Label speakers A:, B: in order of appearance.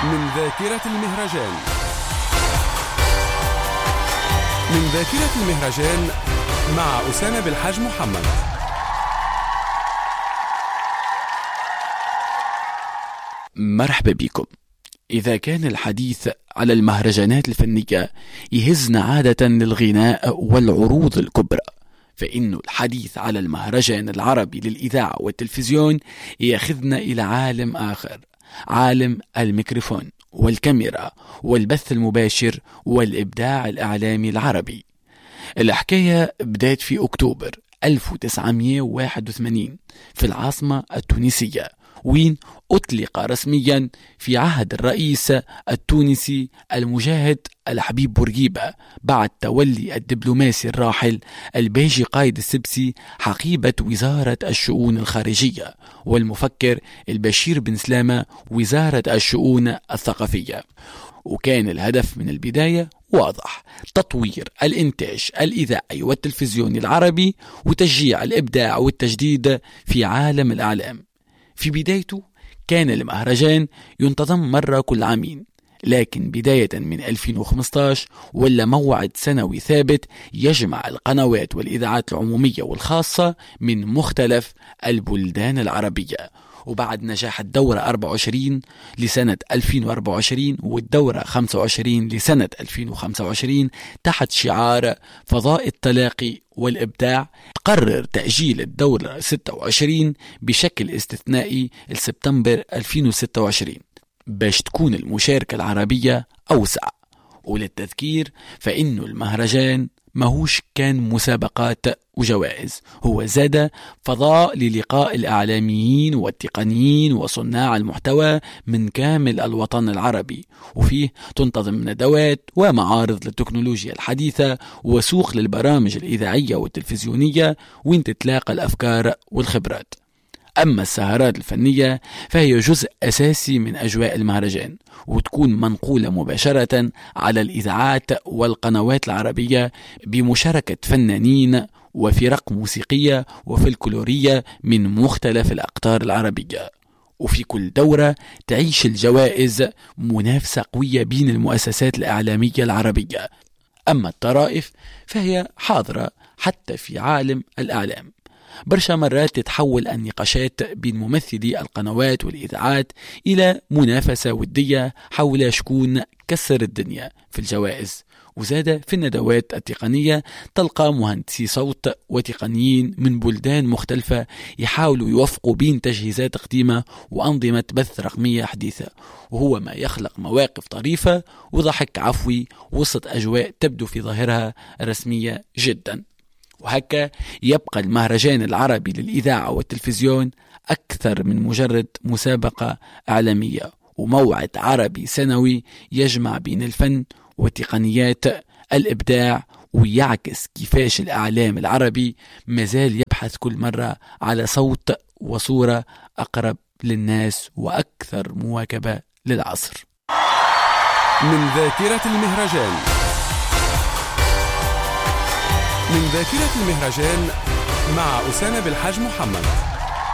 A: من ذاكرة المهرجان. من ذاكرة المهرجان مع أسامة بالحاج محمد.
B: مرحبا بكم. إذا كان الحديث على المهرجانات الفنية يهزنا عادة للغناء والعروض الكبرى، فإن الحديث على المهرجان العربي للإذاعة والتلفزيون يأخذنا إلى عالم آخر، عالم الميكروفون والكاميرا والبث المباشر والإبداع الإعلامي العربي. الحكاية بدأت في أكتوبر 1981 في العاصمة التونسية، وين أطلق رسميا في عهد الرئيس التونسي المجاهد الحبيب بورقيبة بعد تولي الدبلوماسي الراحل البيجي قايد السبسي حقيبة وزارة الشؤون الخارجية، والمفكر البشير بن سلامة وزارة الشؤون الثقافية. وكان الهدف من البداية واضح: تطوير الإنتاج الإذاعي والتلفزيوني العربي وتشجيع الإبداع والتجديد في عالم الإعلام. في بدايته كان المهرجان ينتظم مرة كل عامين، لكن بداية من 2015 ولا موعد سنوي ثابت يجمع القنوات والإذاعات العمومية والخاصة من مختلف البلدان العربية. وبعد نجاح الدورة 24 لسنة 2024 والدورة 25 لسنة 2025 تحت شعار فضاء التلاقي والإبداع، قرر تأجيل الدورة 26 بشكل استثنائي لسبتمبر 2026 باش تكون المشاركة العربية أوسع. وللتذكير فإنه المهرجان ماهوش كان مسابقات وجوائز، هو زاد فضاء للقاء الإعلاميين والتقنيين وصناع المحتوى من كامل الوطن العربي، وفيه تنتظم ندوات ومعارض للتكنولوجيا الحديثة وسوق للبرامج الإذاعية والتلفزيونية وين تتلاقى الأفكار والخبرات. أما السهرات الفنية فهي جزء أساسي من أجواء المهرجان، وتكون منقولة مباشرة على الإذاعات والقنوات العربية بمشاركة فنانين وفرق موسيقية وفلكلورية من مختلف الأقطار العربية. وفي كل دورة تعيش الجوائز منافسة قوية بين المؤسسات الإعلامية العربية. أما الطرائف فهي حاضرة حتى في عالم الإعلام. برشا مرات تتحول النقاشات بين ممثلي القنوات والإذاعات إلى منافسة ودية حول شكون كسر الدنيا في الجوائز. وزاد في الندوات التقنية تلقى مهندسي صوت وتقنيين من بلدان مختلفة يحاولوا يوفقوا بين تجهيزات قديمة وأنظمة بث رقمية حديثة، وهو ما يخلق مواقف طريفة وضحك عفوي وسط أجواء تبدو في ظاهرها رسمية جدا. وهكا يبقى المهرجان العربي للإذاعة والتلفزيون أكثر من مجرد مسابقة إعلامية، وموعد عربي سنوي يجمع بين الفن وتقنيات الإبداع، ويعكس كيفاش الإعلام العربي مازال يبحث كل مرة على صوت وصورة أقرب للناس وأكثر مواكبة للعصر.
A: من ذاكرة المهرجان. من ذاكرة المهرجان مع أسامة بالحاج محمد.